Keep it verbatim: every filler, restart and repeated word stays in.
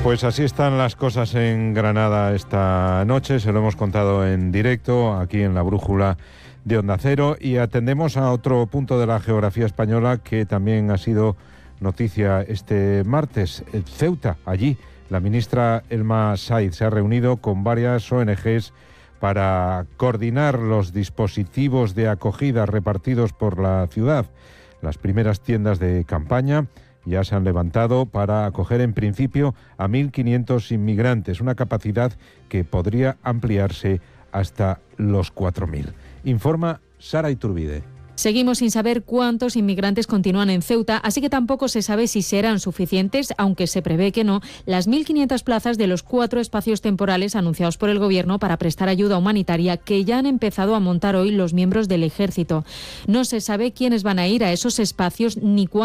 Pues así están las cosas en Granada esta noche, se lo hemos contado en directo aquí en la Brújula de Onda Cero y atendemos a otro punto de la geografía española que también ha sido noticia este martes, Ceuta. Allí la ministra Elma Saiz se ha reunido con varias O N Ges para coordinar los dispositivos de acogida repartidos por la ciudad. Las primeras tiendas de campaña ya se han levantado para acoger en principio a mil quinientos inmigrantes, una capacidad que podría ampliarse hasta los cuatro mil. Informa Sara Iturbide. Seguimos sin saber cuántos inmigrantes continúan en Ceuta, así que tampoco se sabe si serán suficientes, aunque se prevé que no, las mil quinientas plazas de los cuatro espacios temporales anunciados por el Gobierno para prestar ayuda humanitaria que ya han empezado a montar hoy los miembros del Ejército. No se sabe quiénes van a ir a esos espacios ni cuándo